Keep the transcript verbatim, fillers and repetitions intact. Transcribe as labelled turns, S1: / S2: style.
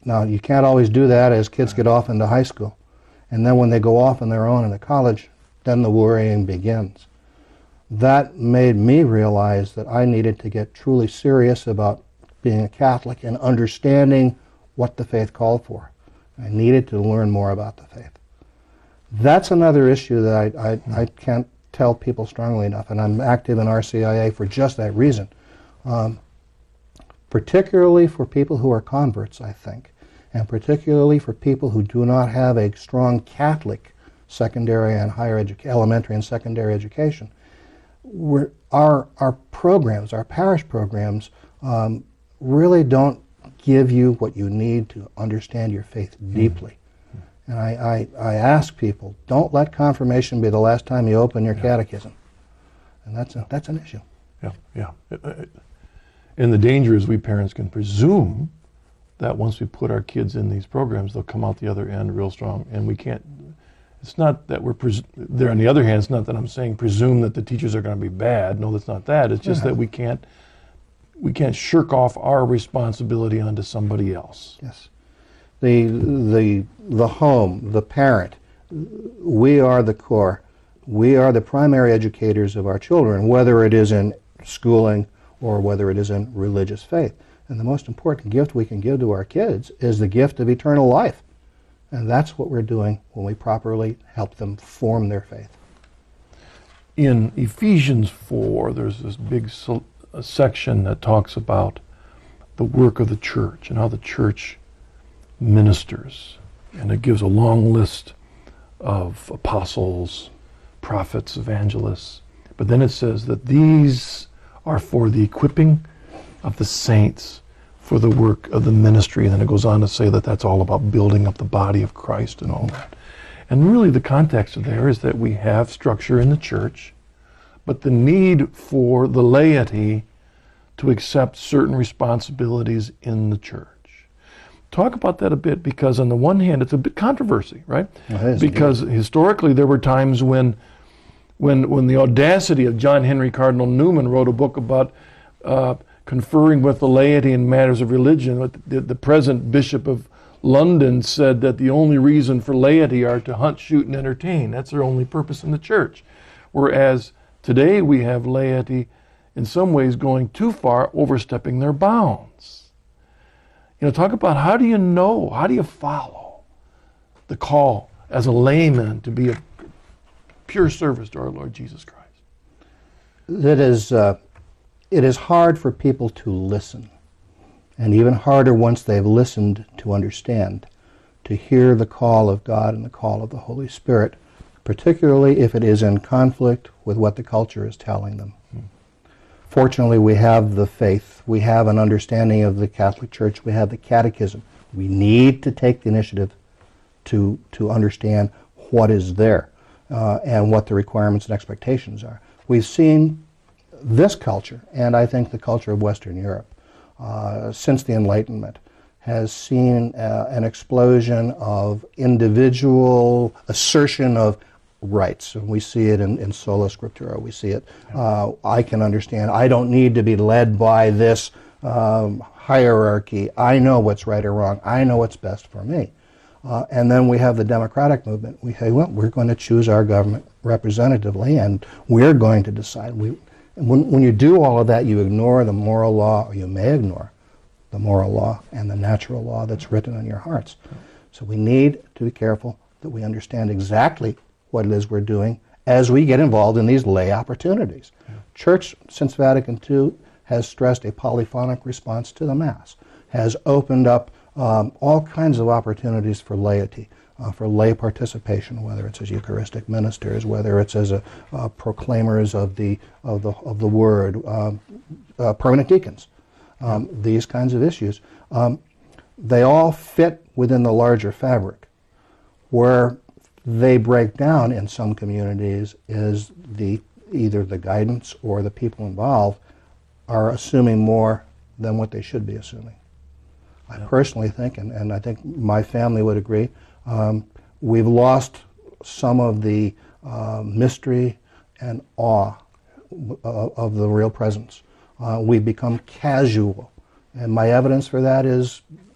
S1: Now, you can't always do that as kids get off into high school. And then when they go off on their own into college, then the worrying begins. That made me realize that I needed to get truly serious about being a Catholic and understanding what the faith called for. I needed to learn more about the faith. That's another issue that I, I, mm. I can't tell people strongly enough, and I'm active in R C I A for just that reason. Um, particularly for people who are converts, I think, and particularly for people who do not have a strong Catholic secondary and higher education, elementary and secondary education. We're, our, our programs, our parish programs, um, really don't give you what you need to understand your faith deeply. Mm. And I, I, I ask people, don't let confirmation be the last time you open your yeah. catechism. And that's, a, that's an issue.
S2: Yeah, yeah. It, it, and the danger is we parents can presume that once we put our kids in these programs, they'll come out the other end real strong. And we can't, it's not that we're, pres- there on the other hand, it's not that I'm saying presume that the teachers are going to be bad. No, that's not that. It's just yeah. that we can't, we can't shirk off our responsibility onto somebody else.
S1: Yes. The, the, the home, the parent, we are the core. We are the primary educators of our children, whether it is in schooling or whether it is in religious faith. And the most important gift we can give to our kids is the gift of eternal life. And that's what we're doing when we properly help them form their faith.
S2: In Ephesians four, there's this big so- a section that talks about the work of the church and how the church ministers. And it gives a long list of apostles, prophets, evangelists. But then it says that these are for the equipping of the saints for the work of the ministry. And then it goes on to say that that's all about building up the body of Christ and all that. And really the context of there is that we have structure in the church, but the need for the laity to accept certain responsibilities in the church. Talk about that a bit, because on the one hand, it's a bit controversy, right?
S1: It is,
S2: because
S1: indeed.
S2: Historically there were times when when when the audacity of John Henry Cardinal Newman wrote a book about uh, conferring with the laity in matters of religion. The, the present Bishop of London said that the only reason for laity are to hunt, shoot, and entertain. That's their only purpose in the church. Whereas today we have laity in some ways going too far, overstepping their bounds. You know, talk about how do you know, how do you follow the call as a layman to be a pure service to our Lord Jesus Christ?
S1: It is, uh, it is hard for people to listen, and even harder once they've listened to understand, to hear the call of God and the call of the Holy Spirit, particularly if it is in conflict with what the culture is telling them. Hmm. Fortunately, we have the faith. We have an understanding of the Catholic Church. We have the catechism. We need to take the initiative to, to understand what is there uh, and what the requirements and expectations are. We've seen this culture, and I think the culture of Western Europe, uh, since the Enlightenment, has seen uh, an explosion of individual assertion of rights. And we see it in, in Sola Scriptura. We see it, uh, I can understand. I don't need to be led by this um, hierarchy. I know what's right or wrong. I know what's best for me. Uh, and then we have the democratic movement. We say, well, we're going to choose our government representatively, and we're going to decide. We, when, when you do all of that, you ignore the moral law, or you may ignore the moral law and the natural law that's written on your hearts. So we need to be careful that we understand exactly what it is we're doing as we get involved in these lay opportunities. Yeah. Church, since Vatican Two, has stressed a polyphonic response to the Mass, has opened up um, all kinds of opportunities for laity, uh, for lay participation, whether it's as Eucharistic ministers, whether it's as a, uh, proclaimers of the of the of the Word, um, uh, permanent deacons. Um, yeah. These kinds of issues, um, they all fit within the larger fabric. Where they break down in some communities is the either the guidance or the people involved are assuming more than what they should be assuming. I yeah. personally think, and, and I think my family would agree, um, we've lost some of the uh, mystery and awe uh, of the real presence. Uh, we've become casual, and my evidence for that is